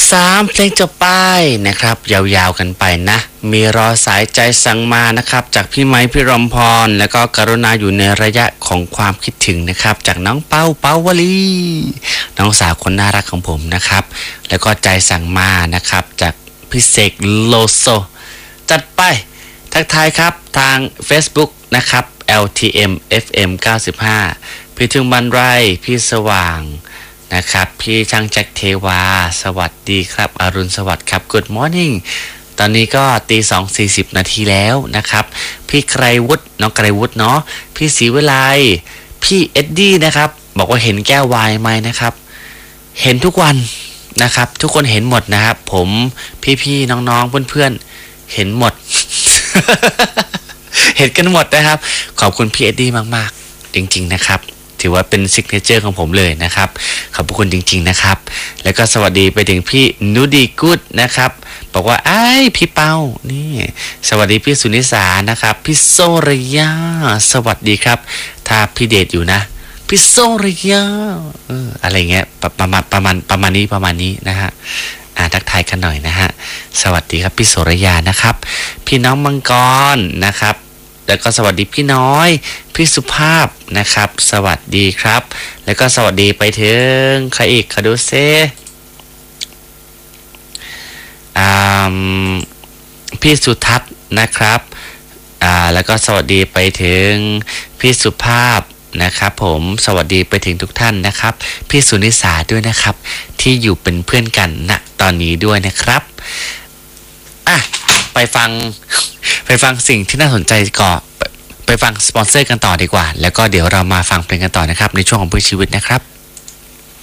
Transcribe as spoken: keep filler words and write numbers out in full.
สามเพลงจบไปนะครับยาวๆกันไปนะมีรอสายใจสั่งมานะครับจากพี่ไม้พี่รมพรแล้วก็กรุณาอยู่ในระยะของความคิดถึงนะครับจากน้องเป้าเป้าวลีน้องสาวคนน่ารักของผมนะครับแล้วก็ใจสั่งมานะครับจากพี่เสกโลโซจัดไปทักทายครับทาง Facebook นะครับ แอล ที เอ็ม เอฟ เอ็ม เก้าสิบห้าพี่ถึงบันไรพี่สว่างนะครับพี่ช่างแจ็คเทวาสวัสดีครับอรุณสวัสดิ์ครับ Good morning ตอนนี้ก็ตีสองสี่สิบนาทีแล้วนะครับพี่ไกรวุฒิน้องไกรวุฒิเนาะพี่ศรีวิไลพี่เอ็ดดี้นะครับบอกว่าเห็นแก้ววายไหมนะครับเห็นทุกวันนะครับทุกคนเห็นหมดนะครับผมพี่ๆน้องๆเพื่อนๆเห็นหมด เห็นกันหมดนะครับขอบคุณพี่เอ็ดดี้มากๆจริงๆนะครับถือว่าเป็นซิกเนเจอร์ของผมเลยนะครับขอบคุณจริงๆนะครับแล้วก็สวัสดีไปถึงพี่นูดีกูดนะครับบอกว่าไอ้พี่เป้านี่สวัสดีพี่สุนิสานะครับพี่โซริยาสวัสดีครับถ้าพี่เดชอยู่นะพี่โซริยาเอออะไรเงี้ยประมาณประมาณประมาณนี้ประมาณนี้นะฮะอ่าทักทายกันหน่อยนะฮะสวัสดีครับพี่โสรยานะครับพี่น้องมังกรนะครับแล้วก็สวัสดีพี่น้อยพี่สุภาพนะครับสวัสดีครับแล้วก็สวัสดีไปถึงใครอีกคาดูเซพี่สุทัศน์นะครับอ่าแล้วก็สวัสดีไปถึงพี่สุภาพนะครับผมสวัสดีไปถึงทุกท่านนะครับพี่สุนิสาด้วยนะครับที่อยู่เป็นเพื่อนกันณตอนนี้ด้วยนะครับอ่ะไปฟังไปฟังสิ่งที่น่าสนใจก่อนไปฟังสปอนเซอร์กันต่อดีกว่าแล้วก็เดี๋ยวเรามาฟังเพลงกันต่อนะครับในช่วงของเพื่อชีวิตนะครับ